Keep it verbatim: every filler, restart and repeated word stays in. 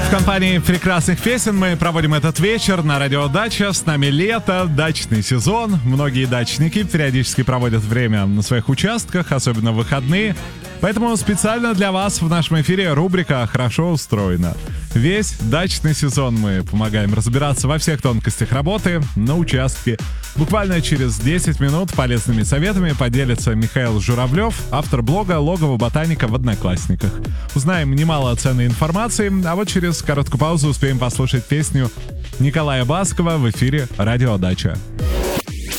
В компании прекрасных песен мы проводим этот вечер на радио Дача. С нами лето, дачный сезон. Многие дачники периодически проводят время на своих участках, особенно в выходные. Поэтому специально для вас в нашем эфире рубрика «Хорошо устроена». Весь дачный сезон мы помогаем разбираться во всех тонкостях работы на участке. Буквально через десять минут полезными советами поделится Михаил Журавлев, автор блога «Логово ботаника» в Одноклассниках. Узнаем немало ценной информации, а вот через короткую паузу успеем послушать песню Николая Баскова в эфире «Радио Дача».